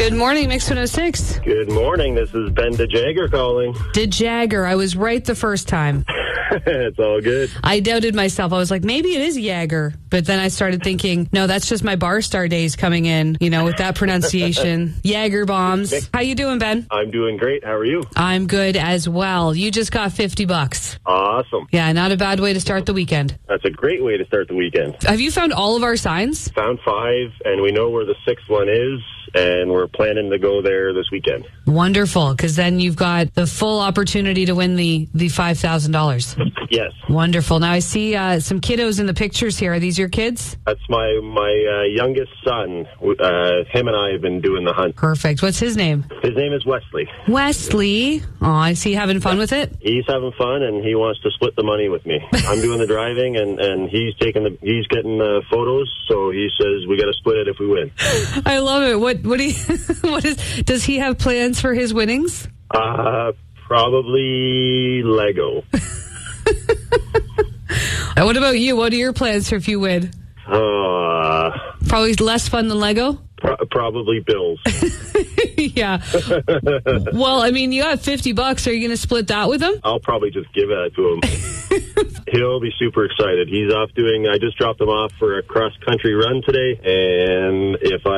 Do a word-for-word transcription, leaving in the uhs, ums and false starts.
Good morning, Mix one oh six. Good morning. This is Ben DeJagger calling. DeJagger. I was right the first time. It's all good. I doubted myself. I was like, maybe it is Jagger. But then I started thinking, no, that's just my bar star days coming in, you know, with that pronunciation. Jagger bombs. How you doing, Ben? I'm doing great. How are you? I'm good as well. You just got fifty bucks. Awesome. Yeah, not a bad way to start the weekend. That's a great way to start the weekend. Have you found all of our signs? Found five, and we know where the sixth one is, and we're planning to go there this weekend. Wonderful, because then you've got the full opportunity to win the, the five thousand dollars. Yes. Wonderful. Now, I see uh, some kiddos in the pictures here. Are these your kids? That's my, my uh, youngest son. Uh, him and I have been doing the hunt. Perfect. What's his name? His name is Wesley. Wesley. Oh, I see. Having fun with it? He's having fun, and he wants to split the money with me. I'm doing the driving, and, and he's taking the he's getting the photos. So he says we got to split it if we win. I love it. What what do you, what is? Does he have plans for his winnings? Uh, probably Lego. And what about you? What are your plans for if you win? Uh, Probably less fun than Lego? pro- probably bills. Yeah. Well, I mean, you got fifty bucks. Are you going to split that with him? I'll probably just give that to him. He'll be super excited. He's off doing, I just dropped him off for a cross-country run today, and if I